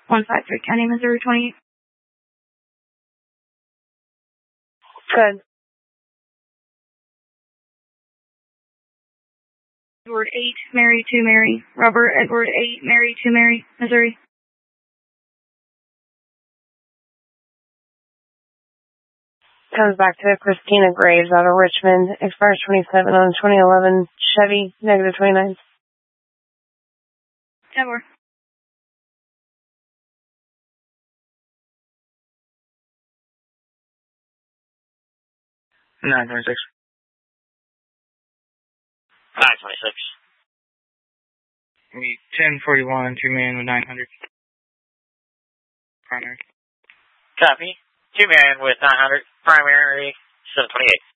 153 County, Missouri 28. Good. Edward 8, Mary 2 Mary. Robert Edward 8, Mary 2 Mary, Missouri. Comes back to Christina Graves out of Richmond. Expires 27 on 2011 Chevy, negative 29. 10-4. Nine 26. 926. We 1041, 2 man with 900. Primary. Copy. 2 man with 900. Primary 728.